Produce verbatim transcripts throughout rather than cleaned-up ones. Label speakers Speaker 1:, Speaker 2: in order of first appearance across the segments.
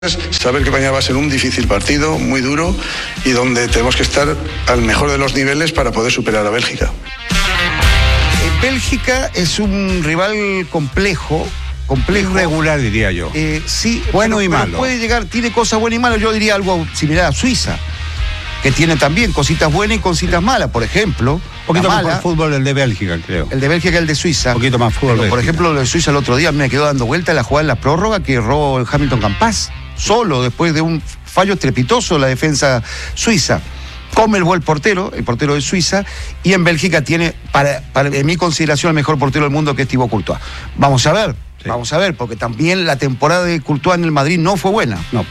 Speaker 1: Saber que mañana va a ser un difícil partido, muy duro, y donde tenemos que estar al mejor de los niveles para poder superar a Bélgica.
Speaker 2: Eh, Bélgica es un rival complejo, complejo.
Speaker 3: Irregular, diría yo.
Speaker 2: Eh, sí,
Speaker 3: bueno
Speaker 2: pero,
Speaker 3: y
Speaker 2: pero
Speaker 3: malo.
Speaker 2: puede llegar, tiene cosas buenas y malas. Yo diría algo similar a Suiza, que tiene también cositas buenas y cositas malas. Por ejemplo,
Speaker 3: un poquito
Speaker 2: la
Speaker 3: más
Speaker 2: mala,
Speaker 3: por fútbol el de Bélgica, creo.
Speaker 2: El de Bélgica y el de Suiza.
Speaker 3: Un poquito más fútbol.
Speaker 2: Pero, por
Speaker 3: Bélgica.
Speaker 2: ejemplo, lo de Suiza el otro día me quedó dando vuelta la jugada en la prórroga que erró el Hamilton Campas, solo después de un fallo estrepitoso la defensa suiza. Commelbo el portero, el portero de Suiza, y en Bélgica tiene, para, para en mi consideración, el mejor portero del mundo, que es Thibaut Courtois. Vamos a ver, sí. vamos a ver, porque también la temporada de Courtois en el Madrid no fue buena.
Speaker 3: No.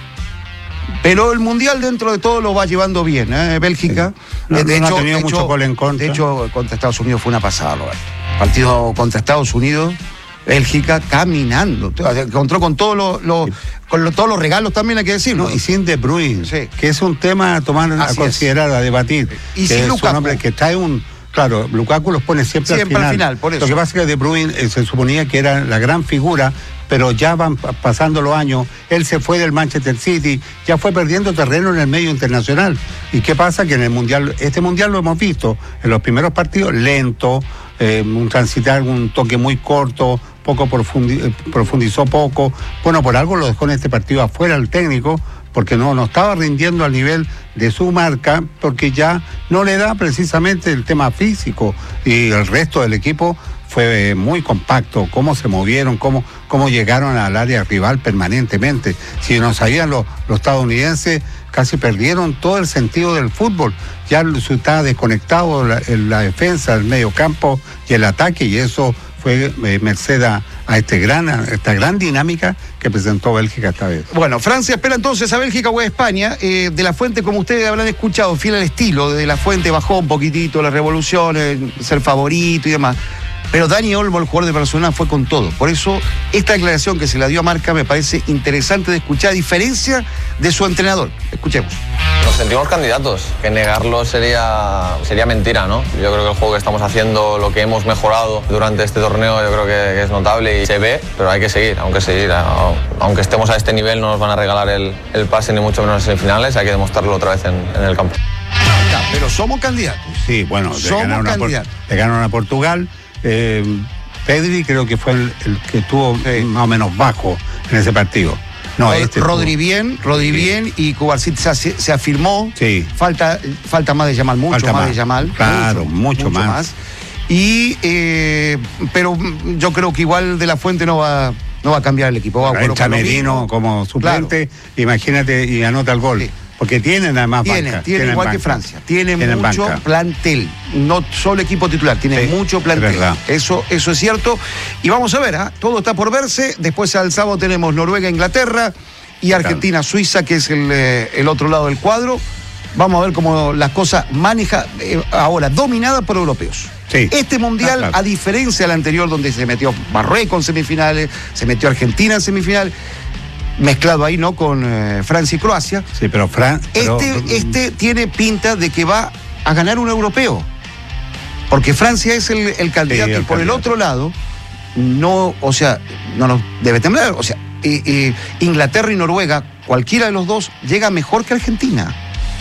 Speaker 2: Pero el Mundial dentro de todo lo va llevando bien, ¿eh? Bélgica.
Speaker 3: Sí. No,
Speaker 2: de
Speaker 3: no
Speaker 2: hecho,
Speaker 3: ha tenido
Speaker 2: de
Speaker 3: mucho
Speaker 2: hecho,
Speaker 3: gol en contra.
Speaker 2: De hecho, contra Estados Unidos fue una pasada, Roberto. Partido contra Estados Unidos, Bélgica caminando. Encontró con todos los, los, sí. con lo, todos los regalos también, hay que decirlo.
Speaker 3: No, y sin De Bruyne, sí. que es un tema a tomar Así a considerar, es. a debatir.
Speaker 2: Y
Speaker 3: que
Speaker 2: sin
Speaker 3: es
Speaker 2: Lukaku.
Speaker 3: un hombre que trae un... Claro, Lukaku los pone siempre,
Speaker 2: siempre
Speaker 3: al final.
Speaker 2: al final por eso.
Speaker 3: Lo que pasa es que De Bruyne eh, se suponía que era la gran figura, pero ya van pasando los años, él se fue del Manchester City, ya fue perdiendo terreno en el medio internacional. ¿Y qué pasa? Que en el Mundial, este Mundial lo hemos visto, en los primeros partidos, lento, eh, un transitar, un toque muy corto, poco profundi- profundizó poco. Bueno, por algo lo dejó en este partido afuera el técnico, porque no, no estaba rindiendo al nivel de su marca, porque ya no le da precisamente el tema físico, y el resto del equipo fue muy compacto, cómo se movieron, cómo, cómo llegaron al área rival permanentemente. Si no sabían los, los estadounidenses, casi perdieron todo el sentido del fútbol. Ya estaba desconectado la, la defensa, el medio campo y el ataque, y eso fue eh, merced a, a, este gran, a esta gran dinámica que presentó Bélgica esta vez.
Speaker 2: Bueno, Francia espera entonces a Bélgica o a España. Eh, de la Fuente, como ustedes habrán escuchado, fiel al estilo, de la Fuente bajó un poquitito la revolución, eh, ser favorito y demás. Pero Dani Olmo, el jugador de Barcelona, fue con todo. Por eso, esta declaración que se la dio a Marca me parece interesante de escuchar, a diferencia de su entrenador. Escuchemos.
Speaker 4: Nos sentimos candidatos, que negarlo sería, sería mentira, ¿no? Yo creo que el juego que estamos haciendo, lo que hemos mejorado durante este torneo, yo creo que, que es notable y se ve, pero hay que seguir, aunque seguir. Aunque estemos a este nivel, no nos van a regalar el, el pase, ni mucho menos en semifinales, hay que demostrarlo otra vez en, en el campo.
Speaker 2: Pero somos candidatos.
Speaker 3: Sí, bueno, de
Speaker 2: somos
Speaker 3: ganaron,
Speaker 2: candidatos.
Speaker 3: A, le ganaron a Portugal. Eh, Pedri creo que fue el, el que estuvo sí. más o menos bajo en ese partido. No,
Speaker 2: Rod,
Speaker 3: este
Speaker 2: Rodri
Speaker 3: estuvo,
Speaker 2: bien, Rodri sí. bien, y Cubarsí se, se afirmó.
Speaker 3: Sí.
Speaker 2: Falta, falta más de Yamal, mucho falta más, más de Yamal.
Speaker 3: Claro, mucho, mucho, mucho más. más.
Speaker 2: Y eh, pero yo creo que igual De la Fuente no va, no va a cambiar el equipo. Va a
Speaker 3: Entra Merino como suplente, claro. Imagínate, y anota el gol. Sí. Porque tienen además
Speaker 2: tienen,
Speaker 3: banca.
Speaker 2: Tienen, igual
Speaker 3: banca.
Speaker 2: que Francia. Tienen,
Speaker 3: tienen
Speaker 2: mucho
Speaker 3: banca.
Speaker 2: plantel. No solo equipo titular, tienen sí, mucho plantel. Eso, eso es cierto. Y vamos a ver, ¿eh? Todo está por verse. Después al sábado tenemos Noruega, Inglaterra y Argentina, claro. Suiza, que es el, eh, el otro lado del cuadro. Vamos a ver cómo las cosas maneja eh, ahora, dominada por europeos.
Speaker 3: Sí.
Speaker 2: Este mundial, ah, claro. a diferencia del anterior, donde se metió Marruecos en semifinales, se metió Argentina en semifinales, mezclado ahí, ¿no? Con eh, Francia y Croacia.
Speaker 3: Sí, pero Francia...
Speaker 2: Este,
Speaker 3: pero...
Speaker 2: este tiene pinta de que va a ganar un europeo. Porque Francia es el, el candidato, sí, el y por candidato. El otro lado, no, o sea, no nos debe temblar. O sea, eh, eh, Inglaterra y Noruega, cualquiera de los dos, llega mejor que Argentina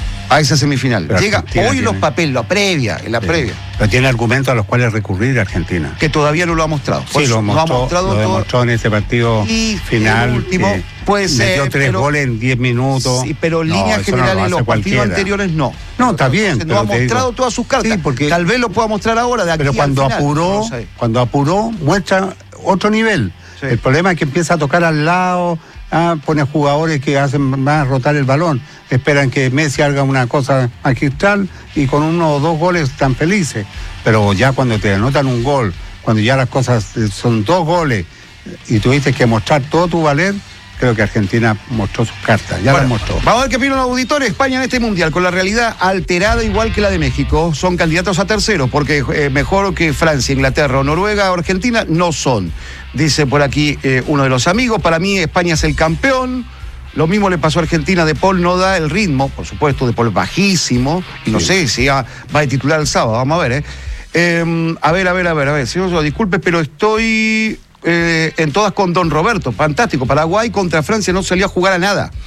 Speaker 2: a esa semifinal. Pero llega Argentina hoy tiene... los papeles, la previa, en la sí. previa.
Speaker 3: Pero tiene argumentos a los cuales recurrir Argentina.
Speaker 2: Que todavía no lo ha mostrado.
Speaker 3: Sí, lo, mostró, lo ha mostrado lo todo... demostró en ese partido
Speaker 2: y
Speaker 3: final.
Speaker 2: El último
Speaker 3: eh,
Speaker 2: puede ser.
Speaker 3: Metió tres
Speaker 2: pero...
Speaker 3: goles en diez minutos.
Speaker 2: Sí, pero en
Speaker 3: no,
Speaker 2: líneas generales
Speaker 3: no
Speaker 2: los
Speaker 3: cualquiera.
Speaker 2: partidos anteriores no.
Speaker 3: No, está bien.
Speaker 2: Entonces, no ha mostrado
Speaker 3: digo,
Speaker 2: todas sus cartas.
Speaker 3: Sí, porque...
Speaker 2: Tal vez lo pueda mostrar ahora de aquí
Speaker 3: Pero cuando
Speaker 2: al final,
Speaker 3: apuró,
Speaker 2: no
Speaker 3: cuando apuró, muestra otro nivel. Sí. El problema es que empieza a tocar al lado. Ah, pone jugadores que hacen más rotar el balón, esperan que Messi haga una cosa magistral y con uno o dos goles están felices, pero ya cuando te anotan un gol, cuando ya las cosas son dos goles y tuviste que mostrar todo tu valer, creo que Argentina mostró sus cartas, ya
Speaker 2: bueno,
Speaker 3: las mostró.
Speaker 2: Vamos a ver qué opinan los auditores. España en este mundial, con la realidad alterada igual que la de México, son candidatos a terceros, porque eh, mejor que Francia, Inglaterra o Noruega o Argentina no son. Dice por aquí eh, uno de los amigos, para mí España es el campeón. Lo mismo le pasó a Argentina, De Paul no da el ritmo, por supuesto, De Paul es bajísimo, y no sí. sé si ya va a titular el sábado, vamos a ver, ¿eh? Eh, a ver, a ver, a ver, a ver, señor, disculpe, pero estoy eh, en todas con Don Roberto, fantástico. Paraguay contra Francia no salía a jugar a nada.